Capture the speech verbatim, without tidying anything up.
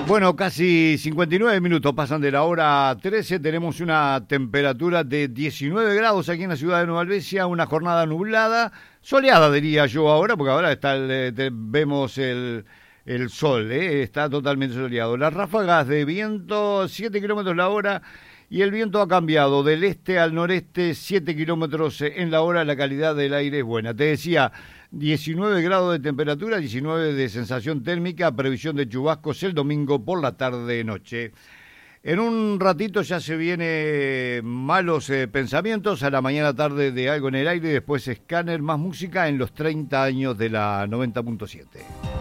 Bueno, casi cincuenta y nueve minutos pasan de la hora trece. Tenemos una temperatura de diecinueve grados aquí en la ciudad de Nueva Albesia, una jornada nublada, soleada diría yo ahora, porque ahora está el, te, vemos el, el sol, ¿eh? Está totalmente soleado. Las ráfagas de viento, siete kilómetros la hora, y el viento ha cambiado del este al noreste, siete kilómetros en la hora. La calidad del aire es buena. Te decía, diecinueve grados de temperatura, diecinueve de sensación térmica, previsión de chubascos el domingo por la tarde-noche. En un ratito ya se viene Malos eh, Pensamientos, a la mañana-tarde de Algo en el Aire, y después Escáner, más música en los treinta años de la noventa punto siete.